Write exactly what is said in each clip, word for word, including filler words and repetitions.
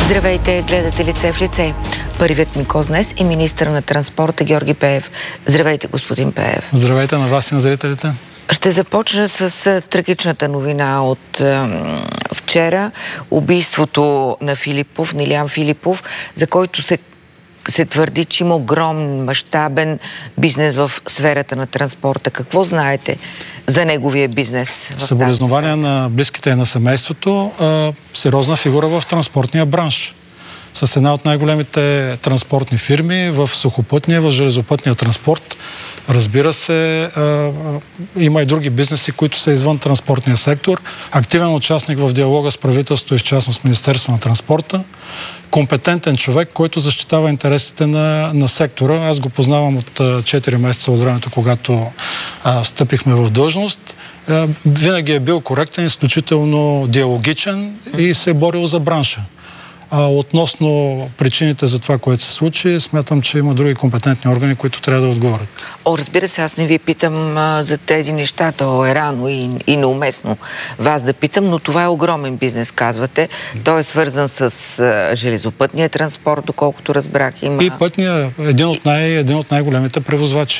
Здравейте, гледате Лице в лице. Първият ми гост днес е министър на транспорта Георги Пеев. Здравейте, господин Пеев. Здравейте на вас и на зрителите. Ще започна с трагичната новина от е, вчера. Убийството на Филипов, на Илиян Филипов, за който се, се твърди, че има огромен, мащабен бизнес в сферата на транспорта. Какво знаете за неговия бизнес? Съболезнования на близките и на семейството. А, сериозна фигура в транспортния бранш. С една от най-големите транспортни фирми в сухопътния, в железопътния транспорт. Разбира се, а, има и други бизнеси, които са извън транспортния сектор. Активен участник в диалога с правителството и в частност Министерство на транспорта. Компетентен човек, който защитава интересите на, на сектора. Аз го познавам от четири месеца от времето, когато а, встъпихме в длъжност. А, винаги е бил коректен, изключително диалогичен и се е борил за бранша. А относно причините за това, което се случи, смятам, че има други компетентни органи, които трябва да отговорят. О, разбира се, аз не ви питам а, за тези неща, то е рано и, и неуместно вас да питам, но това е огромен бизнес, казвате. Той е свързан с а, железопътния транспорт, доколкото разбрах. Има... И пътния, един от, най, един от най-големите превозвачи.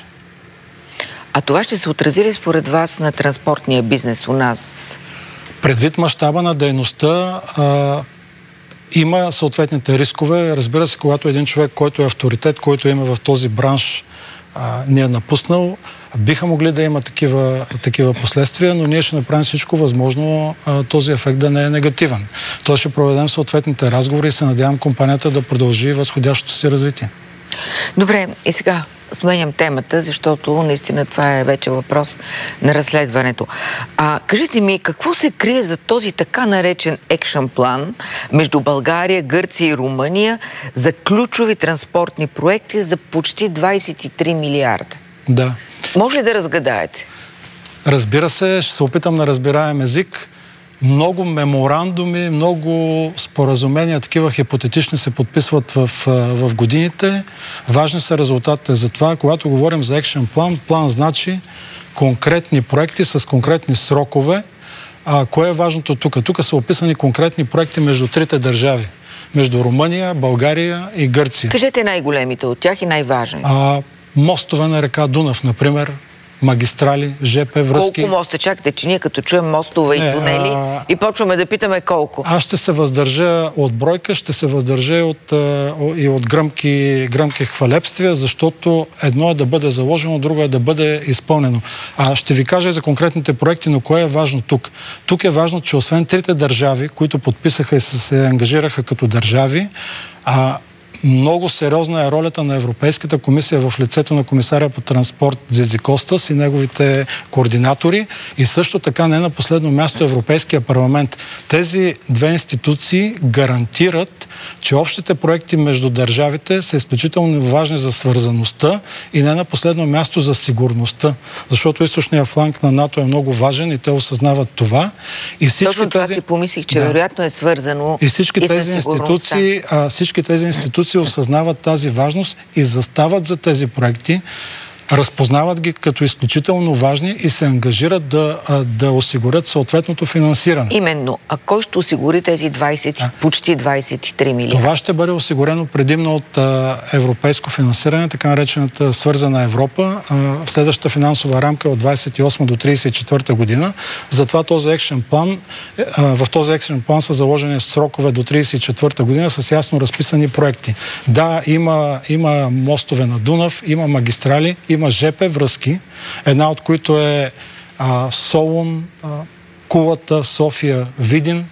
А това ще се отрази ли според вас на транспортния бизнес у нас? Предвид мащаба на дейността, а, има съответните рискове. Разбира се, когато един човек, който е авторитет, който има в този бранш, а, ни е напуснал, биха могли да има такива, такива последствия, но ние ще направим всичко възможно а, този ефект да не е негативен. То ще проведем съответните разговори и се надявам компанията да продължи възходящото си развитие. Добре, и сега сменям темата, защото наистина това е вече въпрос на разследването. А, кажете ми, какво се крие за този така наречен екшън план между България, Гърция и Румъния за ключови транспортни проекти за почти двадесет и три милиарда? Да. Може ли да разгадаете? Разбира се, ще се опитам на разбираем език. Много меморандуми, много споразумения, такива хипотетични се подписват в, в годините. Важни са резултатите за това. Когато говорим за екшън план, план значи конкретни проекти с конкретни срокове. А кое е важното тук? Тук са описани конкретни проекти между трите държави. Между Румъния, България и Гърция. Кажете най-големите от тях и най-важните. А, мостове на река Дунав, например. Магистрали, ЖП връзки. Колко моста? Чакайте, че ние като чуем мостове Не, и тунели а... и почваме да питаме колко. Аз ще се въздържа от бройка, ще се въздържа от, и от гръмки, гръмки хвалебствия, защото едно е да бъде заложено, друго е да бъде изпълнено. А ще ви кажа и за конкретните проекти, но кое е важно тук? Тук е важно, че освен трите държави, които подписаха и се ангажираха като държави, а много сериозна е ролята на Европейската комисия в лицето на комисаря по транспорт Дзидзи Костас и неговите координатори и също така не на последно място Европейския парламент. Тези две институции гарантират, че общите проекти между държавите са изключително важни за свързаността и не на последно място за сигурността, защото източният фланг на НАТО е много важен и те осъзнават това. И всички Точно това тези... си помислих, че да. вероятно е свързано и всички и тези институции, а, всички тези институции осъзнават тази важност и застават за тези проекти, разпознават ги като изключително важни и се ангажират да, да осигурят съответното финансиране. Именно. А кой ще осигури тези двадесет, а? почти двадесет и три милиарда? Това ще бъде осигурено предимно от а, европейско финансиране, така наречената свързана Европа. А, следващата финансова рамка е от двадесет и осма до тридесет и четвърта година. Затова този екшен план, а, в този екшен план са заложени срокове до тридесет и четвърта година с ясно разписани проекти. Да, има, има мостове на Дунав, има магистрали, има ЖП връзки, една от които е а, Солун, а, Кулата, София, Видин.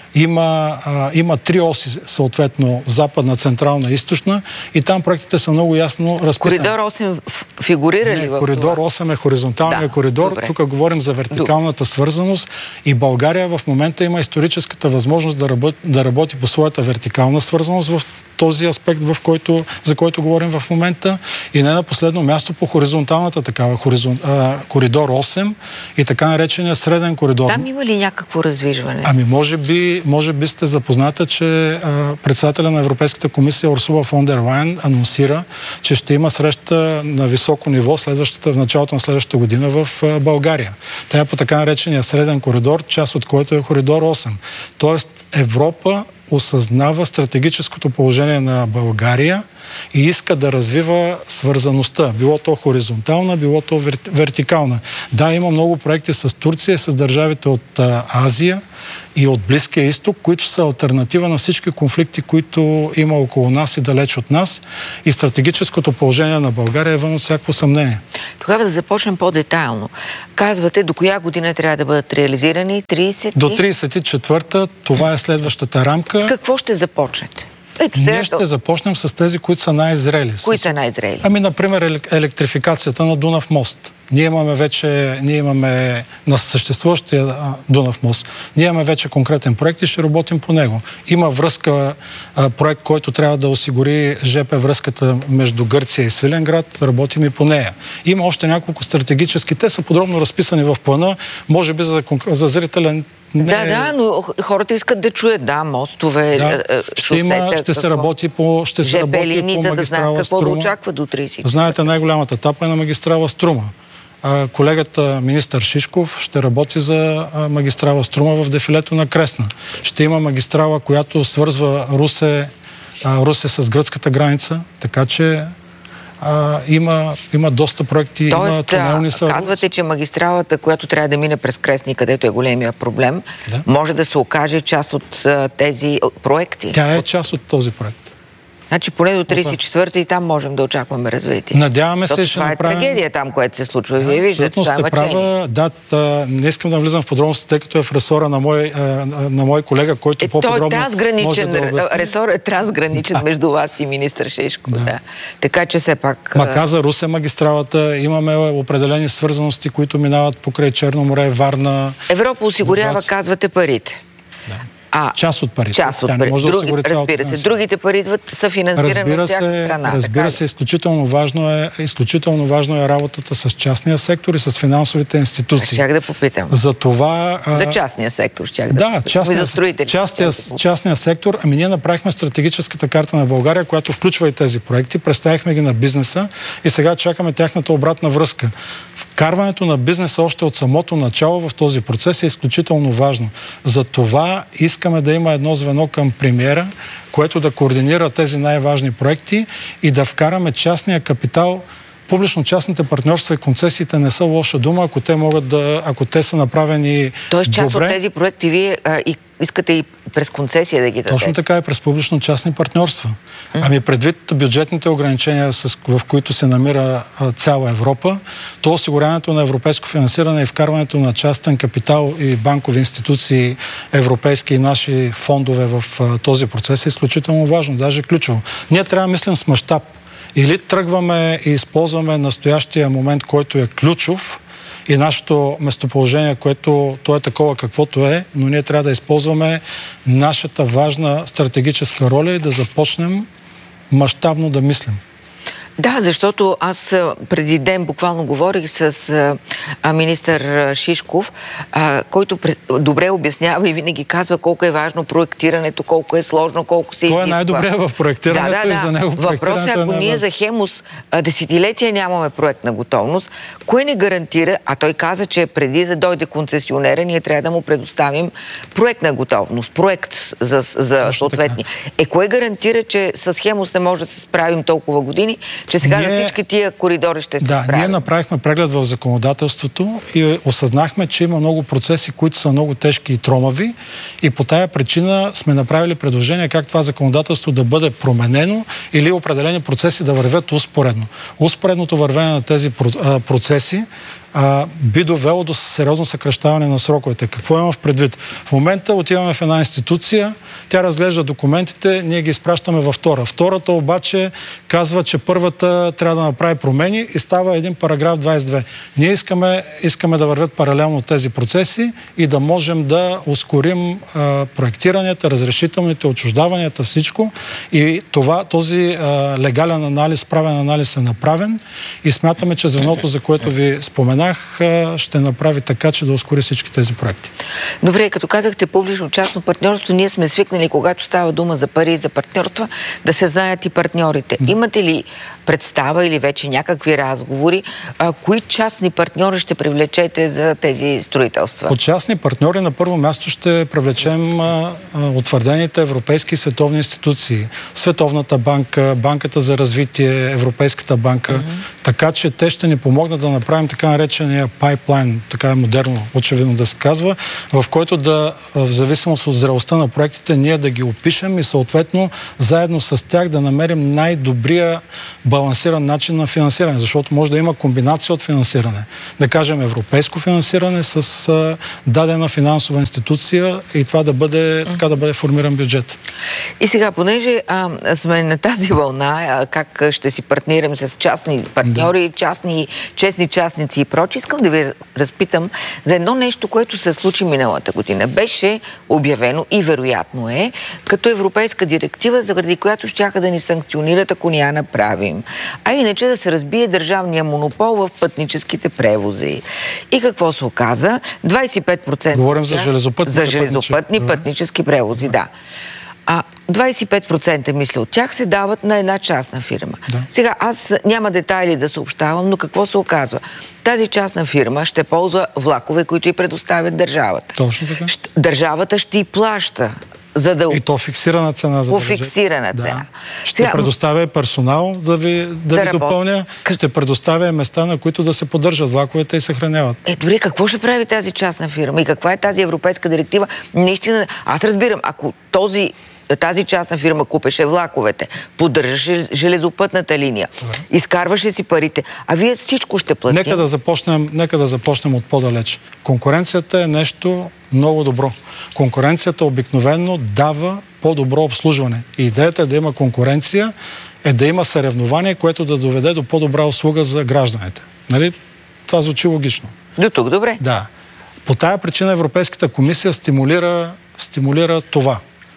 Има, а, има три оси, съответно, западна, централна и източна и там проектите са много ясно разписани. Коридор осем фигурира ли Не, в коридор това? осем е хоризонталния да, коридор. Добре. Тук говорим за вертикалната добре. свързаност и България в момента има историческата възможност да работи, да работи по своята вертикална свързаност в този аспект, в който, за който говорим в момента и не на последно място по хоризонталната такава, хоризон, а, коридор осем и така наречения среден коридор. Там има ли някакво раздвижване? Ами може би, може би сте запозната, че а, председателя на Европейската комисия Урсула фон дер Лайен анонсира, че ще има среща на високо ниво следващата, в началото на следващата година в а, България. Тя е по така наречения среден коридор, част от който е коридор осем. Тоест Европа осъзнава стратегическото положение на България и иска да развива свързаността. Било то хоризонтална, било то вертикална. Да, има много проекти с Турция, с държавите от Азия и от Близкия изток, които са алтернатива на всички конфликти, които има около нас и далеч от нас. И стратегическото положение на България е вън от всяко съмнение. Тогава да започнем по-детайлно. Казвате, до коя година трябва да бъдат реализирани? трийсет До трийсет и четвърта, това е следващата рамка. С какво ще започнете? Ето, Ние ще започнем с тези, които са най-зрели. Кои с... са най-зрели? Ами, например, електрификацията на Дунав мост. Ние имаме вече, ние имаме на съществуващия Дунав мост, ние имаме вече конкретен проект и ще работим по него. Има връзка, проект, който трябва да осигури ЖП връзката между Гърция и Свиленград, работим и по нея. Има още няколко стратегически, те са подробно разписани в плана, може би за, за зрителен. Не... Да, да, но хората искат да чуят, да, мостове, да, ще, има, ще какво? се работи по, ще се работи линии, по за да знаят какво Струма. Да очаква до трийсет. Знаете, най-голямата етапа е на магистрала Струма. А, колегата министър Шишков ще работи за а, магистрала Струма в дефилето на Кресна. Ще има магистрала, която свързва Русе, а, Русе с гръцката граница, така че А, има, има доста проекти, Тоест, има тунелни са... казвате, че магистралата, която трябва да мине през Кресни, където е големия проблем, да. може да се окаже част от а, тези проекти. Тя е част от този проект. Значи поне до трийсет и четвърта и там можем да очакваме развитие. Надяваме се, ще това направим... е трагедия там, което се случва. Да, Вие виждате, това сте права. Да, тъ, не искам да влизам в подробности, тъй като е в ресора на мой, е, на мой колега, който е, по-подробно той е трансграничен, може да обясни. Ресор е трансграничен между вас и министър Шишков. Да. Да. Така че все пак... Ма каза Русе магистралата, имаме определени свързаности, които минават покрай Черно море, Варна... Европа осигурява, казвате, парите. Да. А, част от парите. Част от парите. Може Други, да разбира се, другите пари идват са финансирани от всяка страна. Разбира се, изключително важно, е, изключително важно е работата с частния сектор и с финансовите институции. Щях да попитам. За това... За частния сектор щях да, да попитам. Частния, за частния, да частния сектор. Ами ние направихме стратегическата карта на България, която включва и тези проекти. Представихме ги на бизнеса и сега чакаме тяхната обратна връзка. Вкарването на бизнеса още от самото начало в този процес е изключително важно. За това искаме да има едно звено към премиера, което да координира тези най-важни проекти и да вкараме частния капитал. Публично-частните партньорства и концесиите не са лоша дума, ако те могат да, ако те са направени. Тоест част добре, от тези проекти вие а, и искате и през концесия да ги дадете? Точно така е, през публично-частни партньорства. Mm-hmm. Ами предвид бюджетните ограничения, с, в които се намира а, цяла Европа, то осигуряването на европейско финансиране и вкарването на частен капитал и банкови институции, европейски и наши фондове в а, този процес е изключително важно, даже ключово. Ние трябва да мислим с мащаб. Или тръгваме и използваме настоящия момент, който е ключов, и нашето местоположение, което то е такова каквото е, но ние трябва да използваме нашата важна стратегическа роля и да започнем мащабно да мислим. Да, защото аз преди ден буквално говорих с а, министър Шишков, а, който добре обяснява и винаги казва колко е важно проектирането, колко е сложно, колко се изисква. Той е най-добре в проектирането да, да, да. и за него въпросът е, ако е ние за Хемус а, десетилетия нямаме проектна готовност, кое не гарантира, а той каза, че преди да дойде концесионера, ние трябва да му предоставим проектна готовност, проект за, за съответни. Е, кое гарантира, че с Хемус не може да се справим толкова години, че сега ние, за всички тия коридори ще се да, справим? Ние направихме преглед в законодателството и осъзнахме, че има много процеси, които са много тежки и тромави, и по тая причина сме направили предложение как това законодателство да бъде променено или определени процеси да вървят успоредно. Успоредното вървене на тези процеси а, би довело до сериозно съкращаване на сроковете. Какво имам в предвид? В момента отиваме в една институция, тя разглежда документите, ние ги изпращаме във втора. Втората обаче казва, че първата трябва да направи промени и става един параграф двайсет и две. Ние искаме, искаме да вървят паралелно тези процеси и да можем да ускорим а, проектиранията, разрешителните, отчуждаванията, всичко. И това, този а, легален анализ, правен анализ е направен и смятаме, че звеното, за което ви споменах, споменах, ще направи така, че да ускори всички тези проекти. Добре, като казахте публично-частно партньорство, ние сме свикнали, когато става дума за пари и за партньорства, да се знаят и партньорите. Да. Имате ли представа или вече някакви разговори, а, кои частни партньори ще привлечете за тези строителства? От частни партньори на първо място ще привлечем а, а, утвърдените европейски и световни институции. Световната банка, Банката за развитие, Европейската банка, mm-hmm. така че те ще ни помогнат да направим така наречения пайплайн, така е модерно, очевидно да се казва, в който да, в зависимост от зрелостта на проектите, ние да ги опишем и съответно заедно с тях да намерим най-добрия балансиран начин на финансиране, защото може да има комбинация от финансиране. Да кажем европейско финансиране с а, дадена финансова институция и това да бъде, така да бъде формиран бюджет. И сега, понеже а, сме на тази вълна, а, как ще си партнирам с частни партньори, да. частни, честни частници и прочи, искам да ви разпитам за едно нещо, което се случи миналата година. Беше обявено и вероятно е, като европейска директива, заради която щяха да ни санкционират, ако ни я направим. А иначе да се разбие държавния монопол в пътническите превози. И какво се оказа? двадесет и пет процента Говорим за железопътни, за железопътни пътнически, пътнически превози, да. А двадесет и пет процента, мисля, от тях се дават на една частна фирма. Да. Сега, аз няма детайли да съобщавам, но какво се оказва? Тази частна фирма ще ползва влакове, които й предоставят държавата. Точно така. Държавата ще й плаща. За да... И то фиксирана цена за По фиксирана цена. Да. Ще Сега... предоставя персонал да ви, да да ви допълня. Ще предоставя места, на които да се поддържат влаковете и съхраняват. Е, дори какво ще прави тази частна фирма и каква е тази европейска директива? Наистина, аз разбирам, ако този тази частна фирма купеше влаковете, поддържаше железопътната линия, да. изкарваше си парите, а вие всичко ще платим. Нека да започнем, нека да започнем от по-далеч. Конкуренцията е нещо много добро. Конкуренцията обикновено дава по-добро обслужване. И идеята е да има конкуренция, е да има съревнование, което да доведе до по-добра услуга за гражданите. Нали? Това звучи логично. До тук, добре. Да. По тая причина Европейската комисия стимулира, стимулира това.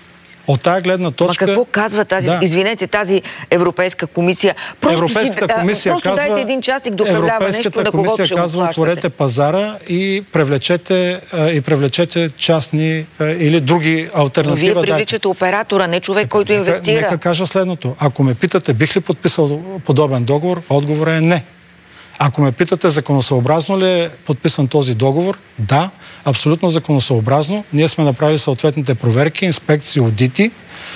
От тая гледна точка... Ма какво казва тази, да. извинете, тази Европейска комисия? Просто, Европейската си, комисия просто казва, дайте един частник да управлява нещо, на кого ще го казва, плащате. отворете пазара и привлечете, и привлечете частни или други алтернатива. Но вие привличате оператора, не човек, който инвестира. Нека кажа следното. Ако ме питате, бих ли подписал подобен договор, отговорът е не. Ако ме питате законосъобразно ли е подписан този договор, да, абсолютно законосъобразно. Ние сме направили съответните проверки, инспекции, аудити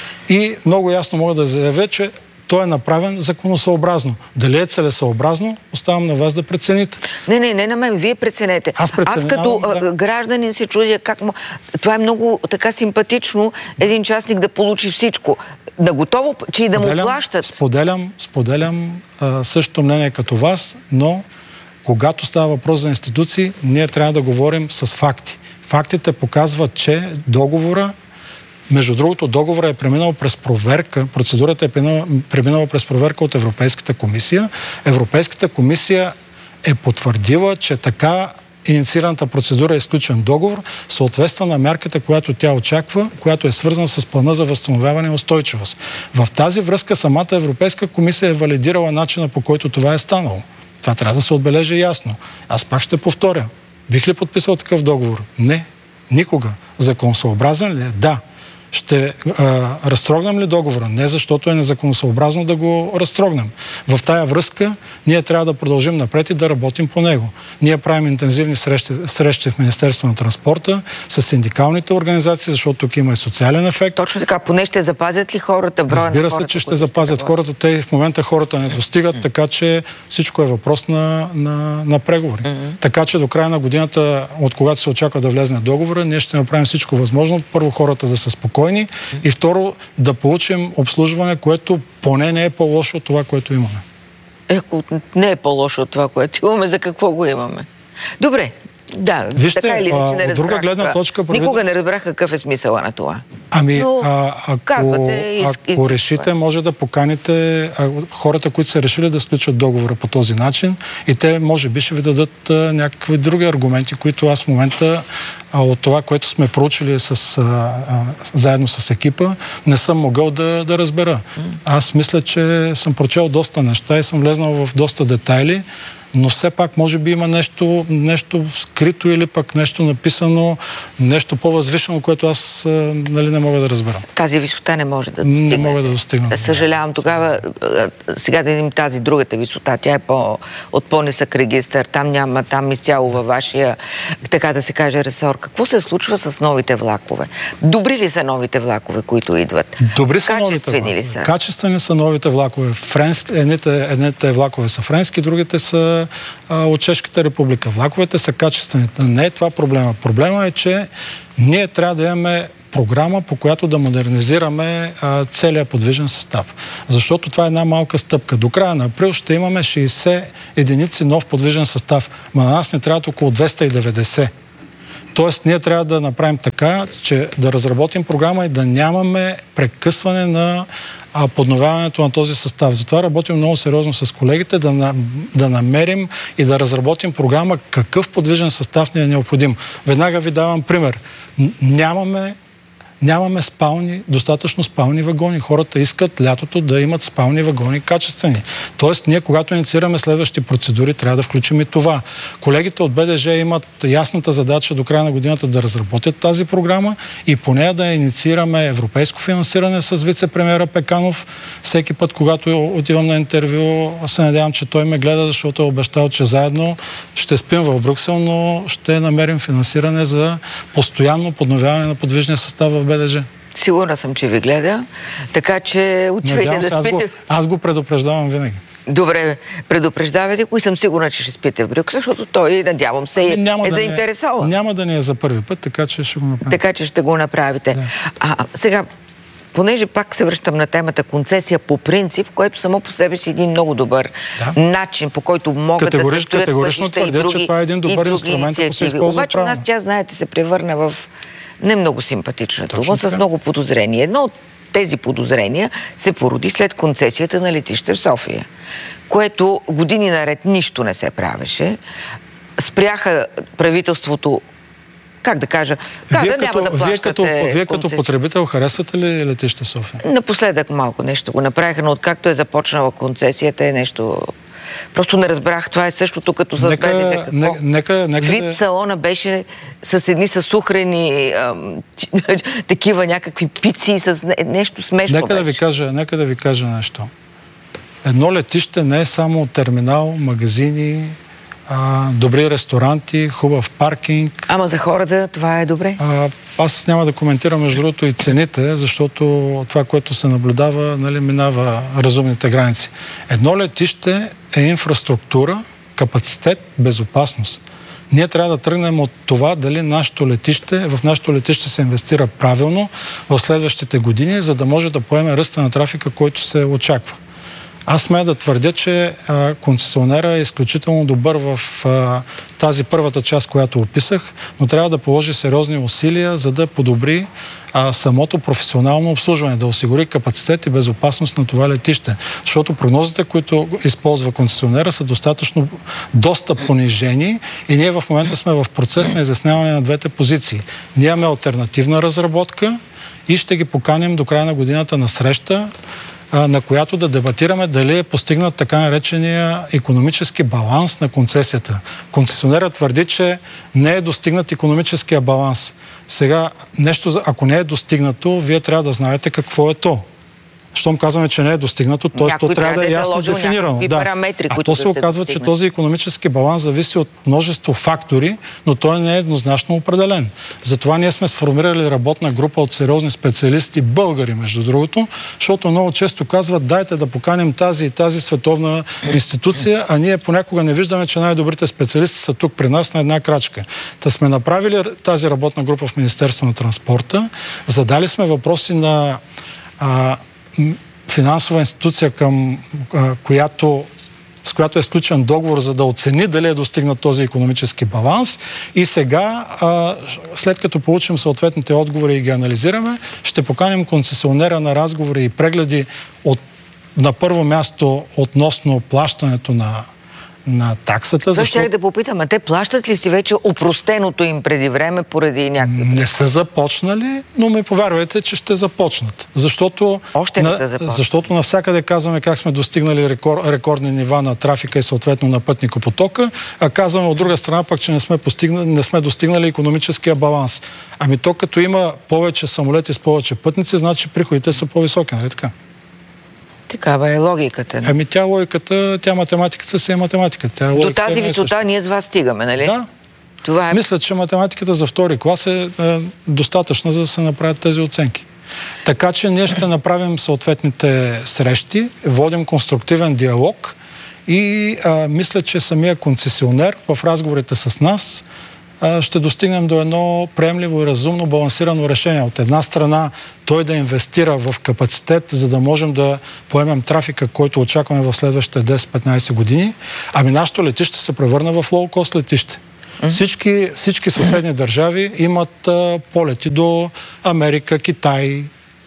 и много ясно мога да заявя, че той е направен законосъобразно. Дали е целесъобразно, оставам на вас да прецените. Не, не, не на мен, вие преценете. Аз, Аз като да. гражданин се чудя как му... Това е много така симпатично, един частник да получи всичко. Да готово, че и да споделям, му плащат. Споделям, споделям а, същото мнение като вас, но когато става въпрос за институции, ние трябва да говорим с факти. Фактите показват, че договора, между другото, договора е преминал през проверка, процедурата е преминала, преминала през проверка от Европейската комисия. Европейската комисия е потвърдила, че така инициираната процедура е изключен договор, съответства на мярката, която тя очаква, която е свързана с плана за възстановяване и устойчивост. В тази връзка самата Европейска комисия е валидирала начина, по който това е станало. Това трябва да се отбележи ясно. Аз пак ще повторя. Бих ли подписал такъв договор? Не. Никога. Законосъобразен ли е? Да. Ще а, разтрогнем ли договора? Не, защото е незаконосъобразно да го разтрогнем. В тая връзка ние трябва да продължим напред и да работим по него. Ние правим интензивни срещи, срещи в Министерство на транспорта с синдикалните организации, защото тук има и социален ефект. Точно така, поне ще запазят ли хората броя Разбира на хората? Разбира се, че ще запазят хората. Те в момента хората не достигат, така че всичко е въпрос на, на, на преговори. Mm-hmm. Така че до края на годината, от когато се очаква да влезне договора, ние ще направим всичко възможно. Първо хората да са спокойни и второ да получим обслужване, което поне не е по-лошо от това, което имаме. Еко, не е по-лошо от това, което имаме, за какво го имаме? Добре, да, вижте, така или иначе не разбрах. Друга гледна точка... Прави... Никога не разбрах какъв е смисъла на това. Ами, Но, а, ако, казвате, из, ако из, решите, може да поканите а, хората, които са решили да сключат договора по този начин и те, може би, ще ви дадат а, някакви други аргументи, които аз в момента а, от това, което сме проучили с, а, а, заедно с екипа, не съм могъл да, да разбера. Mm. Аз мисля, че съм прочел доста неща и съм влезнал в доста детайли. но все пак може би има нещо, нещо скрито или пък нещо написано, нещо по-възвишено, което аз нали, не мога да разбера. Тази висота не може да достигне. Не мога да достигна. Съжалявам, тогава сега да видим тази другата висота. Тя е по, от по-нисък регистър. Там няма, там изцяло във вашия, така да се каже, ресор. Какво се случва с новите влакове? Добри ли са новите влакове, които идват? Добри са Качествени новите ли са? Качествени са новите влакове. Френски, едните, едните влакове са френски, другите са а, от Чешката република. Влаковете са качествени. Не е това проблема. Проблема е, че ние трябва да имаме програма, по която да модернизираме а, целият подвижен състав. Защото това е една малка стъпка. До края на април ще имаме шейсет единици нов подвижен състав. Ма на нас не трябват около двеста и деветдесет. Тоест, ние трябва да направим така, че да разработим програма и да нямаме прекъсване на а, подновяването на този състав. Затова работим много сериозно с колегите да, на, да намерим и да разработим програма какъв подвижен състав ни е необходим. Веднага ви давам пример. Нямаме Нямаме спални, достатъчно спални вагони. Хората искат лятото да имат спални вагони качествени. Тоест, ние, когато инициираме следващи процедури, трябва да включим и това. Колегите от БДЖ имат ясната задача до края на годината да разработят тази програма и по нея да инициираме европейско финансиране с вице-премиера Пеканов. Всеки път, когато отивам на интервю, се надявам, че той ме гледа, защото е обещал, че заедно ще спим в Брюксел, но ще намерим финансиране за постоянно подновяване на подвижния състав в БДЖ. Сигурна съм, че ви гледа, така че отивайте да спите. Аз го, аз го предупреждавам винаги. Добре, предупреждавайте го и съм сигурна, че ще спите в Брюксел, защото той, надявам се, няма е да заинтересован. Не, няма да ни е за първи път, така че ще го направим. Така че ще го направите. Да. А, сега, понеже пак се връщам на темата концесия по принцип, което само по себе си е един много добър да. начин, по който могат Категорич, да се строят категорично пътища и други, че това е един добър инструмент, ако се използва Обаче у нас тя, знаете, се превърна в не много симпатична дума, с много подозрения. Едно от тези подозрения се породи след концесията на летище в София, което години наред нищо не се правеше. Спряха правителството, как да кажа, как да няма да плащате вие като, вие като потребител харесвате ли летище София? Напоследък малко нещо го направиха, но откакто е започнала концесията е нещо... Просто не разбрах. Това е същото като с нека, БДВ. Какво? Нека, нека, нека Вип да... салона беше с едни съсухрени ам, такива някакви пици с не, нещо смешно нека беше. Да ви кажа, нека да ви кажа нещо. Едно летище не е само терминал, магазини, а, добри ресторанти, хубав паркинг. Ама за хората това е добре? А, аз няма да коментирам между другото и цените, защото това, което се наблюдава, нали, минава разумните граници. Едно летище е инфраструктура, капацитет, безопасност. Ние трябва да тръгнем от това дали нашето летище, в нашето летище се инвестира правилно в следващите години, за да може да поеме ръста на трафика, който се очаква. Аз смея да твърдя, че а, концесионера е изключително добър в а, тази първата част, която описах, но трябва да положи сериозни усилия, за да подобри а, самото професионално обслужване, да осигури капацитет и безопасност на това летище. Защото прогнозите, които използва концесионера, са достатъчно доста понижени и ние в момента сме в процес на изясняване на двете позиции. Ние имаме алтернативна разработка и ще ги поканим до края на годината на среща, на която да дебатираме дали е постигнат така наречения икономически баланс на концесията. Концесионерът твърди, че не е достигнат икономическия баланс. Сега, нещо, ако не е достигнато, вие трябва да знаете какво е то. Щом казваме, че не е достигнато, т.е. то трябва да е ясно дефинирано. Да. Параметри, а то се да оказва, се че този икономически баланс зависи от множество фактори, но той не е еднозначно определен. Затова ние сме сформирали работна група от сериозни специалисти, българи, между другото, защото много често казват, дайте да поканим тази и тази световна институция, а ние понякога не виждаме, че най-добрите специалисти са тук при нас на една крачка. Та сме направили тази работна група в Министерство на транспорта, задали сме въпроси на а, финансова институция, към а, която, с която е сключен договор, за да оцени дали е достигнат този икономически баланс. И сега, а, след като получим съответните отговори и ги анализираме, ще поканим концесионера на разговори и прегледи от, на първо място относно плащането на на таксата. Защо ще да попитам, а те плащат ли си вече опростеното им преди време поради някакви... Не са започнали, но ми повярвайте, че ще започнат. Защото, Още не на, са започнали. Защото навсякъде казваме как сме достигнали рекор, рекордни нива на трафика и съответно на пътникопотока, а казваме от друга страна пък, че не сме, постигнали, не сме достигнали икономическия баланс. Ами то като има повече самолети с повече пътници, значи приходите са по-високи, нали така? Такава е логиката. Ами тя логиката, тя математиката си е математика. Тя До тази висота ние с вас стигаме, нали? Да. Това е... Мисля, че математиката за втори клас е, е достатъчна, за да се направят тези оценки. Така че ние ще направим съответните срещи, водим конструктивен диалог и а, мисля, че самия концесионер в разговорите с нас ще достигнем до едно приемливо и разумно балансирано решение. От една страна той да инвестира в капацитет, за да можем да поемем трафика, който очакваме в следващите десет-петнайсет години, ами нашето летище се превърна в лоу-кост летище. Mm-hmm. Всички, всички съседни държави имат а, полети до Америка, Китай.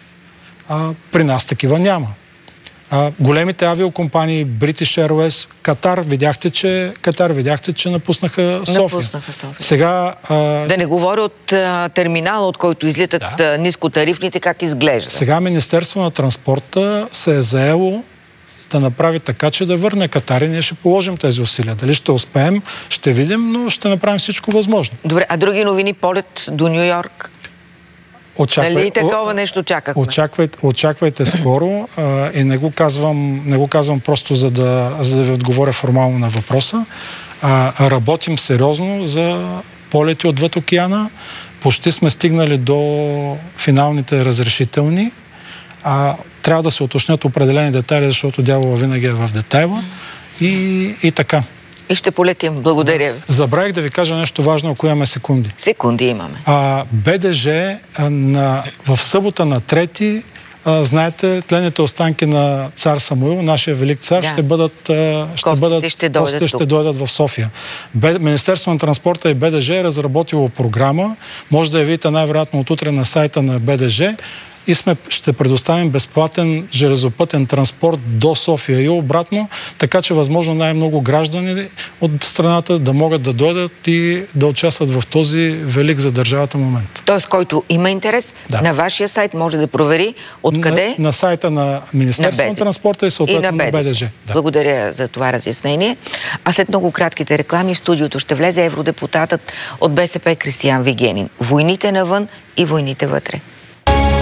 А, при нас такива няма. А, големите авиокомпании, British Airways, Катар, видяхте, че, Катар, видяхте, че напуснаха София. Напуснаха София. Сега, а... Да не говоря от а, терминала, от който излитат да. нискотарифните, как изглежда. Сега Министерство на транспорта се е заело да направи така, че да върне Катар и ние ще положим тези усилия. Дали ще успеем, ще видим, но ще направим всичко възможно. Добре, а други новини, полет до Ню Йорк? Очаквай, Дали такова нещо чакахме? Очаквайте, очаквайте скоро а, и не го казвам, не го казвам просто за да, за да ви отговоря формално на въпроса. А, работим сериозно за полети отвъд океана. Почти сме стигнали до финалните разрешителни. А, трябва да се уточнят определени детайли, защото дявола винаги е в детайла. И, и така. И ще полетим. Благодаря ви. Забравих да ви кажа нещо важно, ако имаме секунди. Секунди имаме. А, БДЖ а, на, в събота на трети, а, знаете, тлените останки на цар Самуил, нашия велик цар, да. ще бъдат, а, ще костите бъдат, ще дойдат, костите ще дойдат в София. Б, Министерство на транспорта и БДЖ е разработило програма. Може да я видите най-вероятно от утре на сайта на БДЖ. И сме, ще предоставим безплатен железопътен транспорт до София и обратно, така че възможно най-много граждани от страната да могат да дойдат и да участват в този велик за държавата момент. Тоест, който има интерес, да. на вашия сайт може да провери откъде? На, на сайта на Министерството на, на транспорта и съответно и на БДЖ. На БДЖ. Да. Благодаря за това разяснение. А след много кратките реклами в студиото ще влезе евродепутатът от БСП Кристиян Вигенин. Войните навън и войните вътре.